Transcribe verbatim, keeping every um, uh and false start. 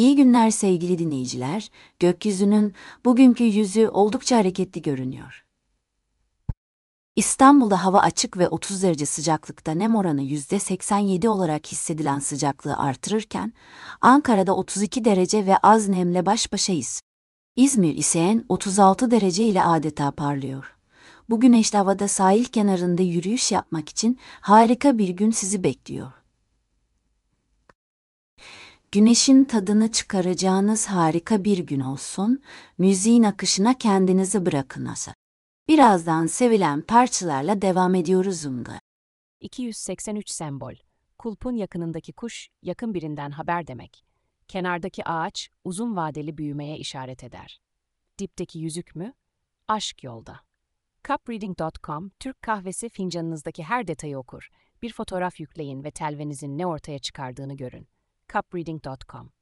İyi günler sevgili dinleyiciler. Gökyüzünün bugünkü yüzü oldukça hareketli görünüyor. İstanbul'da hava açık ve otuz derece sıcaklıkta nem oranı yüzde seksen yedi olarak hissedilen sıcaklığı artırırken, Ankara'da otuz iki derece ve az nemle baş başayız. İzmir ise otuz altı derece ile adeta parlıyor. Bu güneşli havada sahil kenarında yürüyüş yapmak için harika bir gün sizi bekliyor. Güneşin tadını çıkaracağınız harika bir gün olsun, müziğin akışına kendinizi bırakınız. Birazdan sevilen parçalarla devam ediyoruz Zunga. iki yüz seksen üç sembol. Kulpun yakınındaki kuş, yakın birinden haber demek. Kenardaki ağaç, uzun vadeli büyümeye işaret eder. Dipteki yüzük mü? Aşk yolda. cupreading nokta com, Türk kahvesi fincanınızdaki her detayı okur. Bir fotoğraf yükleyin ve telvenizin ne ortaya çıkardığını görün. cupreading nokta com